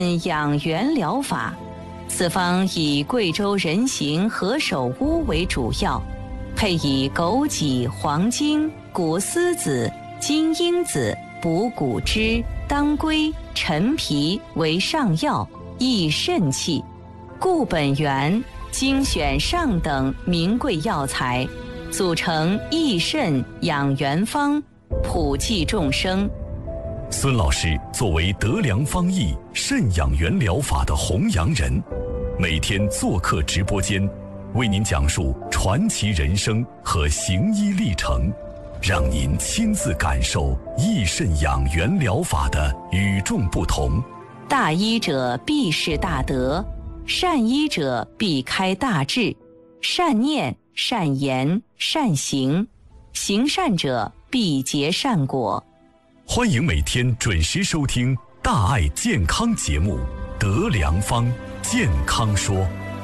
养元疗法，此方以贵州人形何首乌为主要，配以枸杞、黄精、谷丝子、金樱子、补骨脂、当归、陈皮为上药，益肾气。固本源，精选上等名贵药材，组成益肾养元方，普济众生。 孙老师作为德良方益肾养元疗法的弘扬人，每天做客直播间，为您讲述传奇人生和行医历程，让您亲自感受益肾养元疗法的与众不同。 大医者必是大德，善医者必开大智，善念、善言、善行，行善者必结善果。 欢迎每天准时收听大爱健康节目《德良方健康说》。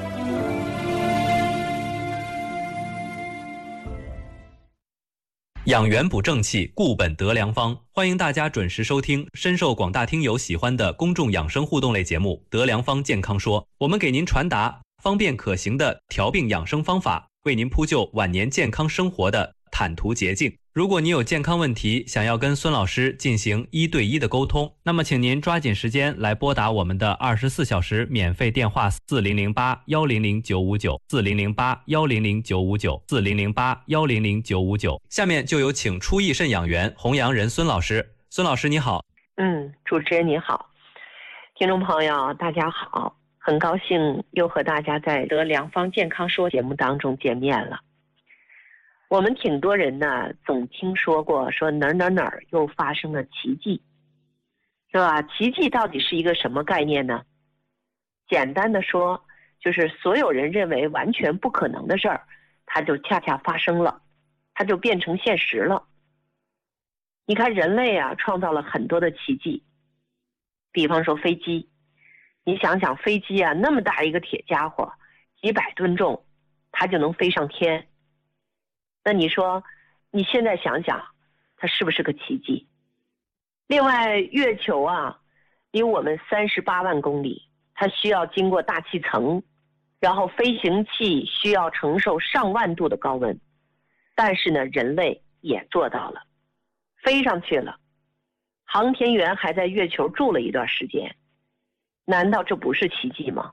养元补正气，固本德良方。欢迎大家准时收听深受广大听友喜欢的公众养生互动类节目《德良方健康说》，我们给您传达方便可行的调病养生方法，为您铺就晚年健康生活的坦途捷径。如果你有健康问题，想要跟孙老师进行1对1的沟通，那么请您抓紧时间来拨打我们的24小时免费电话4008-100-959 4008-100-959 4008-100-959。下面就有请出益肾养元弘扬人孙老师。孙老师你好。 主持人你好，听众朋友大家好，很高兴又和大家在德良方健康说节目当中见面了。我们挺多人呢总听说过说哪儿又发生了奇迹，是吧？奇迹到底是一个什么概念呢？简单的说，就是所有人认为完全不可能的事儿，它就恰恰发生了，它就变成现实了。你看人类啊创造了很多的奇迹，比方说飞机，你想想飞机啊，那么大一个铁家伙，几百吨重，它就能飞上天。那你说你现在想想它是不是个奇迹？另外月球啊离我们38万公里，它需要经过大气层，然后飞行器需要承受上万度的高温，但是呢人类也做到了，飞上去了，航天员还在月球住了一段时间，难道这不是奇迹吗？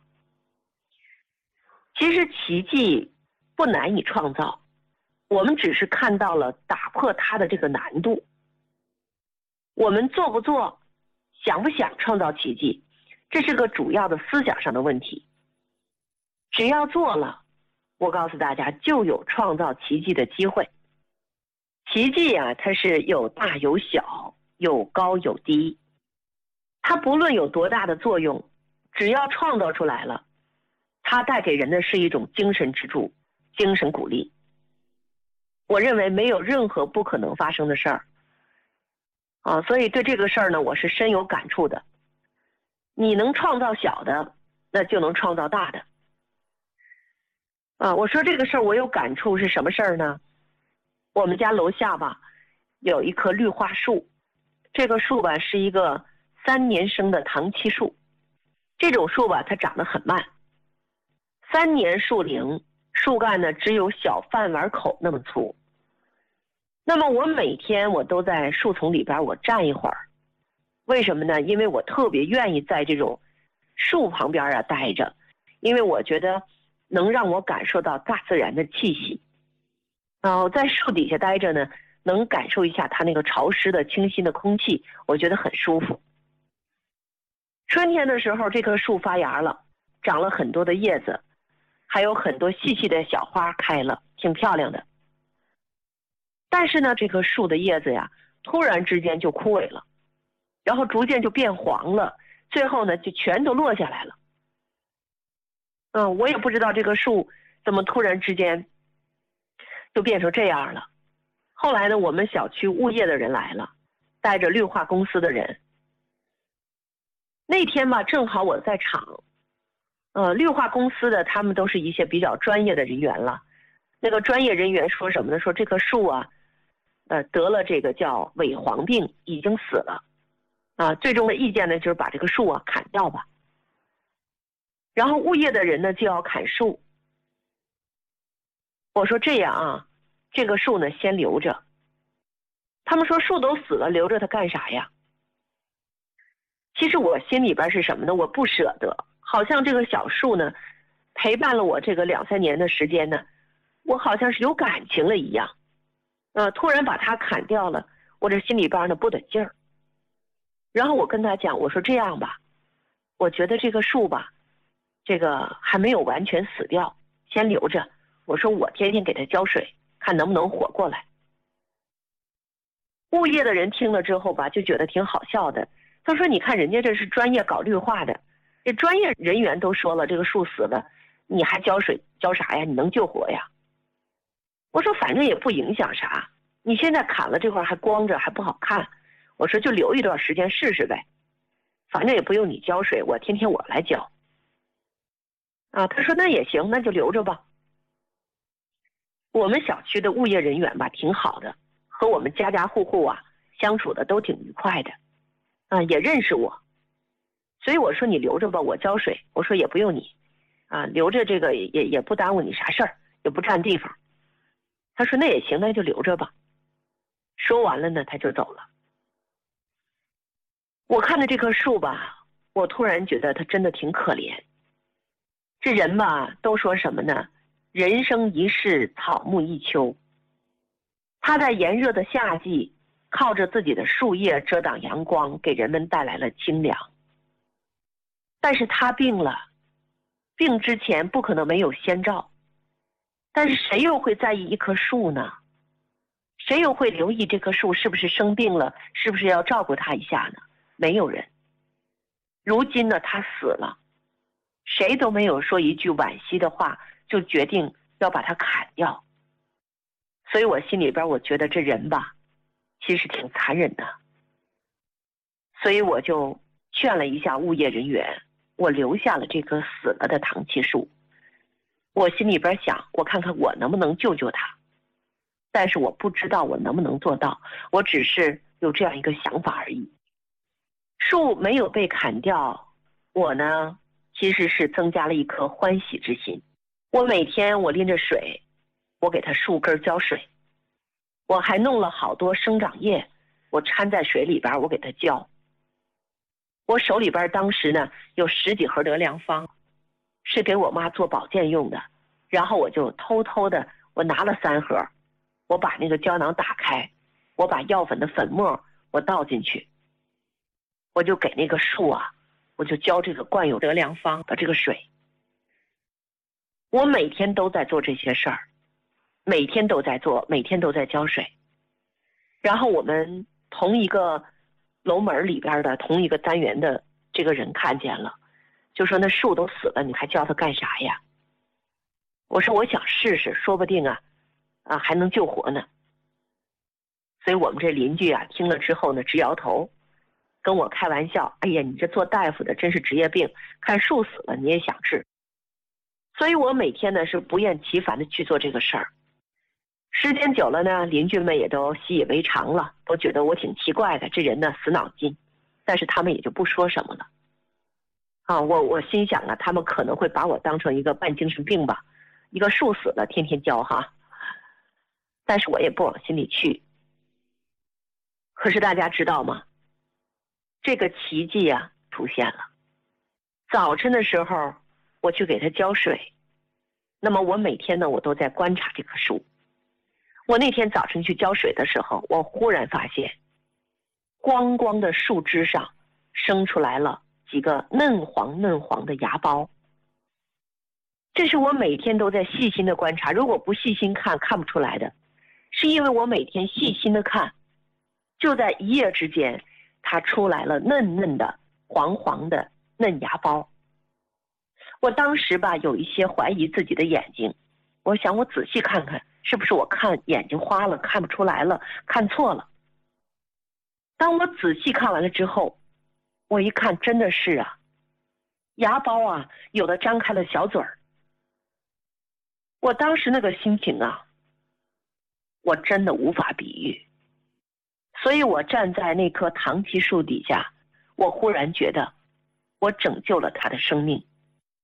其实奇迹不难以创造，我们只是看到了打破它的这个难度。我们做不做，想不想创造奇迹，这是个主要的思想上的问题。只要做了，我告诉大家就有创造奇迹的机会。奇迹啊，它是有大有小，有高有低，它不论有多大的作用，只要创造出来了，它带给人的是一种精神支柱，精神鼓励。我认为没有任何不可能发生的事儿所以对这个事儿呢，我是深有感触的。你能创造小的，那就能创造大的我说这个事儿我有感触是什么事儿呢？我们家楼下吧有一棵绿化树，这个树吧是一个3年生的唐漆树，这种树吧它长得很慢，3年树龄，树干呢只有小饭碗口那么粗。那么我每天我都在树丛里边我站一会儿，为什么呢？因为我特别愿意在这种树旁边待着，因为我觉得能让我感受到大自然的气息我在树底下待着呢，能感受一下它那个潮湿的清新的空气，我觉得很舒服。春天的时候这棵树发芽了，长了很多的叶子，还有很多细细的小花开了，挺漂亮的。但是呢这棵树的叶子呀突然之间就枯萎了，然后逐渐就变黄了，最后呢就全都落下来了。我也不知道这个树怎么突然之间就变成这样了。后来呢我们小区物业的人来了，带着绿化公司的人。那天吧正好我在场绿化公司的他们都是一些比较专业的人员了。那个专业人员说什么呢？说这棵树啊得了这个叫萎黄病，已经死了最终的意见呢就是把这个树砍掉吧。 然后物业的人呢就要砍树。我说这样啊，这个树呢先留着。他们说树都死了，留着它干啥呀？其实我心里边是什么呢？我不舍得，好像这个小树呢陪伴了我这个2、3年的时间呢，我好像是有感情了一样。突然把它砍掉了，我这心里边呢不得劲儿。然后我跟他讲，我说这样吧，我觉得这个树吧，这个还没有完全死掉，先留着。我说我天天给它浇水，看能不能活过来。物业的人听了之后吧，就觉得挺好笑的。他说你看人家这是专业搞绿化的，这专业人员都说了这个树死了，你还浇水浇啥呀？你能救活呀？我说反正也不影响啥，你现在砍了这块还光着还不好看，我说就留一段时间试试呗，反正也不用你浇水，我天天我来浇。他说那也行，那就留着吧。我们小区的物业人员吧挺好的，和我们家家户户啊相处的都挺愉快的，也认识我，所以我说你留着吧，我浇水，我说也不用你，留着这个也不耽误你啥事儿，也不占地方。他说那也行，那就留着吧。说完了呢，他就走了。我看着这棵树吧，我突然觉得它真的挺可怜。这人吧都说什么呢？人生一世，草木一秋。他在炎热的夏季，靠着自己的树叶遮挡阳光，给人们带来了清凉。但是他病了，病之前不可能没有先兆。但是谁又会在意一棵树呢？谁又会留意这棵树是不是生病了，是不是要照顾它一下呢？没有人。如今呢，他死了，谁都没有说一句惋惜的话，就决定要把它砍掉。所以我心里边我觉得这人吧，其实挺残忍的。所以我就劝了一下物业人员，我留下了这棵死了的唐七树。我心里边想，我看看我能不能救救它，但是我不知道我能不能做到，我只是有这样一个想法而已。树没有被砍掉，我呢其实是增加了一颗欢喜之心。我每天我拎着水，我给它树根浇水，我还弄了好多生长液，我掺在水里边，我给它浇。我手里边当时呢有10几盒德良方，是给我妈做保健用的，然后我就偷偷的我拿了3盒，我把那个胶囊打开，我把药粉的粉末我倒进去，我就给那个树啊，我就浇这个灌有德良方的这个水。我每天都在做这些事儿，每天都在做，每天都在浇水。然后我们同一个楼门里边的同一个单元的这个人看见了，就说那树都死了，你还浇它干啥呀？我说我想试试，说不定还能救活呢。所以我们这邻居啊听了之后呢直摇头，跟我开玩笑，哎呀，你这做大夫的真是职业病，看树死了你也想治。所以我每天呢是不厌其烦的去做这个事儿。时间久了呢，邻居们也都习以为常了，都觉得我挺奇怪的，这人呢死脑筋，但是他们也就不说什么了。我心想他们可能会把我当成一个半精神病吧，一个树死了天天浇哈，但是我也不往心里去。可是大家知道吗？这个奇迹出现了。早晨的时候我去给它浇水，那么我每天呢我都在观察这棵树。我那天早晨去浇水的时候，我忽然发现光光的树枝上生出来了几个嫩黄嫩黄的芽苞。这是我每天都在细心的观察，如果不细心看看不出来的，是因为我每天细心的看，就在一夜之间它出来了嫩嫩的黄黄的嫩芽苞。我当时吧有一些怀疑自己的眼睛，我想我仔细看看是不是我看眼睛花了，看不出来了，看错了。当我仔细看完了之后，我一看真的是芽苞有的张开了小嘴儿。我当时那个心情我真的无法比喻。所以我站在那棵唐奇树底下，我忽然觉得我拯救了他的生命。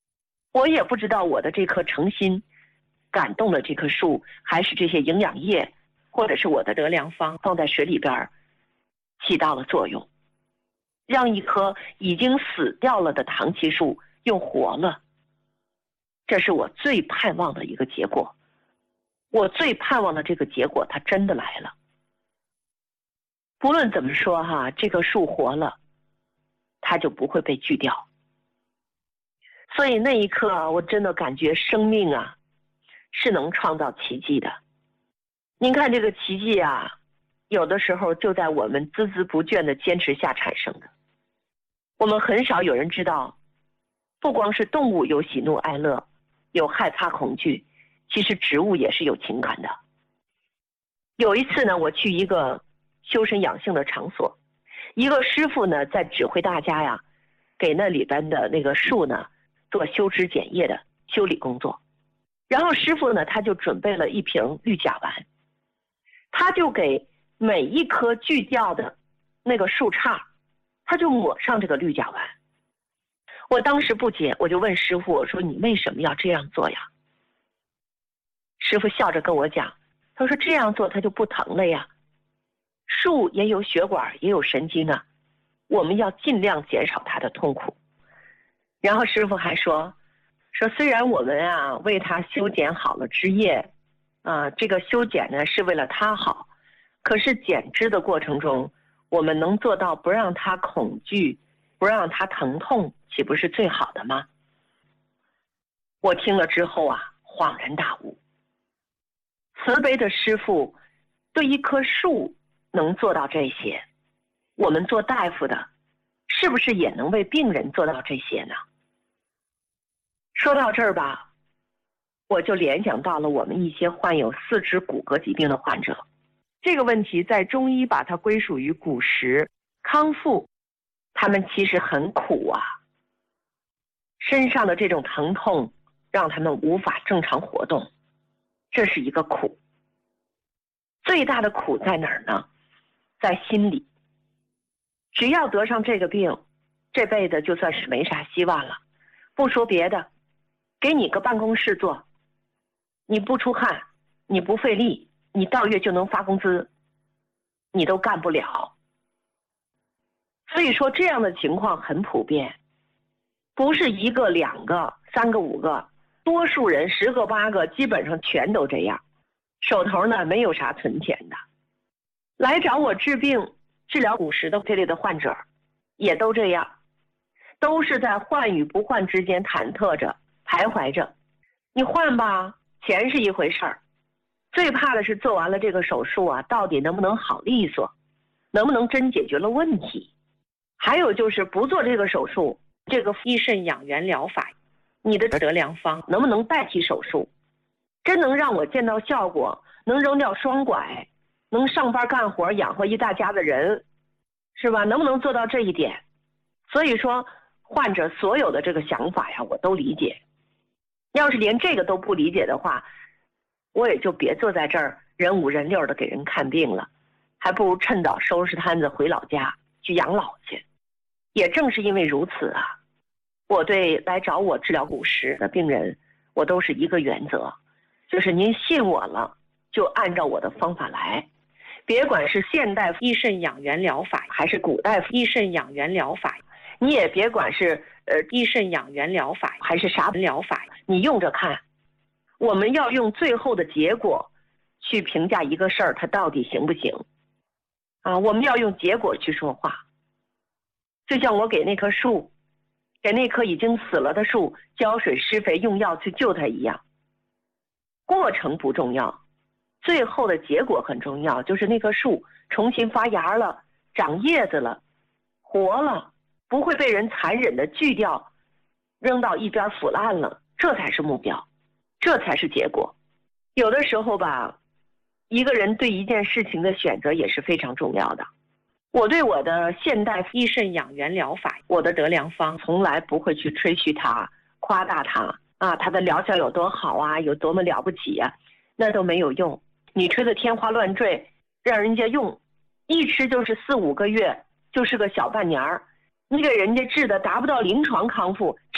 我也不知道我的这颗诚心感动了这棵树，还是这些营养液或者是我的德良方放在水里边起到了作用，让一棵已经死掉了的唐萁树又活了。这是我最盼望的一个结果，我最盼望的这个结果它真的来了。不论怎么说哈，这棵树活了，它就不会被锯掉。所以那一刻我真的感觉生命啊是能创造奇迹的。您看这个奇迹啊，有的时候就在我们孜孜不倦的坚持下产生的。我们很少有人知道，不光是动物有喜怒哀乐，有害怕恐惧，其实植物也是有情感的。有一次呢，我去一个修身养性的场所，一个师傅呢在指挥大家呀，给那里边的那个树呢做修枝剪叶的修理工作。然后师傅呢他就准备了一瓶绿甲烷，他就给每一棵锯掉的那个树杈，他就抹上这个绿甲烷。我当时不解，我就问师傅，我说你为什么要这样做呀？师傅笑着跟我讲，他说这样做它就不疼了呀，树也有血管也有神经啊，我们要尽量减少它的痛苦。然后师傅还说虽然我们啊为它修剪好了枝叶这个修剪呢是为了它好，可是剪枝的过程中我们能做到不让它恐惧，不让它疼痛，岂不是最好的吗？我听了之后啊恍然大悟，慈悲的师父对一棵树能做到这些，我们做大夫的是不是也能为病人做到这些呢？说到这儿吧，我就联想到了我们一些患有四肢骨骼疾病的患者。这个问题在中医把它归属于骨实康复，他们其实很苦啊，身上的这种疼痛让他们无法正常活动，这是一个苦。最大的苦在哪儿呢？在心里。只要得上这个病，这辈子就算是没啥希望了。不说别的，给你个办公室做，你不出汗，你不费力，你到月就能发工资，你都干不了。所以说这样的情况很普遍，不是一个两个三个五个，多数人10个8个基本上全都这样，手头呢没有啥存钱的，来找我治病治疗骨实的这类的患者也都这样，都是在换与不换之间忐忑着徘徊着。你换吧，钱是一回事儿，最怕的是做完了这个手术啊，到底能不能好利索，能不能真解决了问题。还有就是不做这个手术，这个益肾养元疗法，你的德良方能不能代替手术，真能让我见到效果，能扔掉双拐，能上班干活养活一大家的人，是吧？能不能做到这一点？所以说患者所有的这个想法呀我都理解，要是连这个都不理解的话，我也就别坐在这儿人五人六的给人看病了，还不如趁早收拾摊子回老家去养老去。也正是因为如此啊，我对来找我治疗骨实的病人，我都是一个原则，就是您信我了就按照我的方法来，别管是现代益肾养元疗法还是古代益肾养元疗法，你也别管是益肾养元疗法还是啥疗法，你用着看。我们要用最后的结果去评价一个事儿它到底行不行啊？我们要用结果去说话。就像我给那棵树，给那棵已经死了的树浇水施肥用药去救它一样，过程不重要，最后的结果很重要，就是那棵树重新发芽了，长叶子了，活了，不会被人残忍的锯掉，扔到一边腐烂了，这才是目标，这才是结果。有的时候吧，一个人对一件事情的选择也是非常重要的。我对我的现代益肾养元疗法，我的德良方从来不会去吹嘘它，夸大它啊，它的疗效有多好啊，有多么了不起啊，那都没有用。你吹得天花乱坠，让人家用，一吃就是4、5个月，就是个小半年儿，你给人家治的达不到临床康复，